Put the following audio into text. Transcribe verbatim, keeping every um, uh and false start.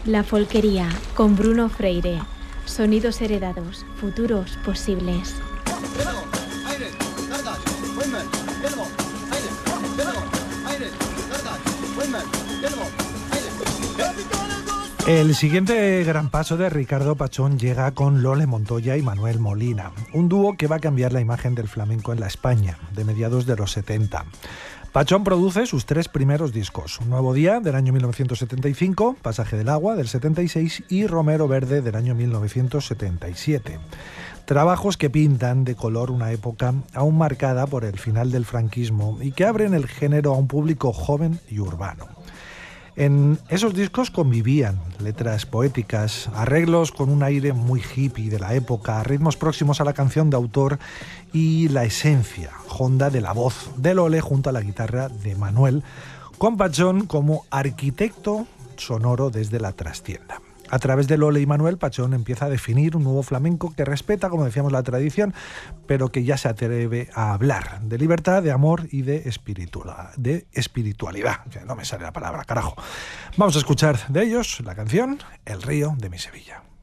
La folquería, con Bruno Freire. Sonidos heredados, futuros posibles. El siguiente gran paso de Ricardo Pachón llega con Lole Montoya y Manuel Molina, un dúo que va a cambiar la imagen del flamenco en la España de mediados de los setenta. Pachón produce sus tres primeros discos: Un nuevo día, del año mil novecientos setenta y cinco, Pasaje del agua, del setenta y seis, y Romero Verde, del año mil novecientos setenta y siete. Trabajos que pintan de color una época aún marcada por el final del franquismo y que abren el género a un público joven y urbano. En esos discos convivían letras poéticas, arreglos con un aire muy hippie de la época, ritmos próximos a la canción de autor y la esencia honda de la voz de Lole junto a la guitarra de Manuel, con Pachón como arquitecto sonoro desde la trastienda. A través de Lole y Manuel, Pachón empieza a definir un nuevo flamenco que respeta, como decíamos, la tradición, pero que ya se atreve a hablar de libertad, de amor y de espiritualidad. De espiritualidad. No me sale la palabra, carajo. Vamos a escuchar de ellos la canción El río de mi Sevilla.